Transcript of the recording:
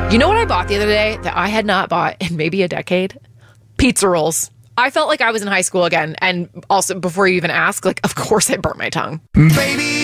You know what I bought the other day that I had not bought in maybe a decade? Pizza rolls. I felt like I was in high school again. And also, before you even ask, like, of course I burnt my tongue. Baby.